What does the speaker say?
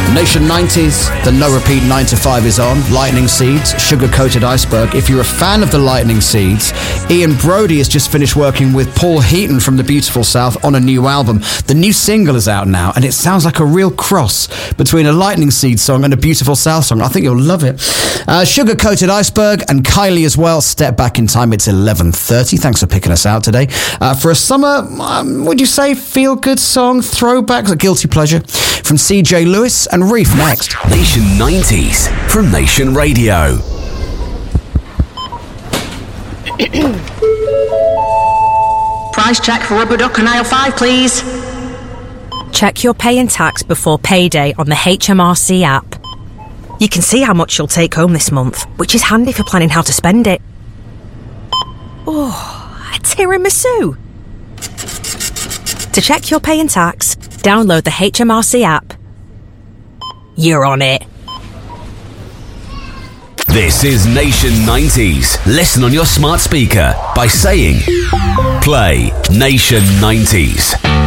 Nation 90s, the No Repeat 9 to 5 is on. Lightning Seeds, Sugar Coated Iceberg. If you're a fan of the Lightning Seeds, Ian Brody has just finished working with Paul Heaton from the Beautiful South on a new album. The new single is out now, and it sounds like a real cross between a Lightning Seeds song and a Beautiful South song. I think you'll love it. Sugar Coated Iceberg and Kylie as well. Step back in time. It's 11:30. Thanks for picking us out today. For a summer, would you say, feel-good song, throwback, a guilty pleasure from CJ Lewis and Reef next. Nation 90s from Nation Radio. Price check for rubber duck on aisle 5, please. Check your pay and tax before payday on the HMRC app. You can see how much you'll take home this month, which is handy for planning how to spend it. Oh, a tiramisu. To check your pay and tax, download the HMRC app. You're on it. This is Nation 90s. Listen on your smart speaker by saying, play Nation 90s.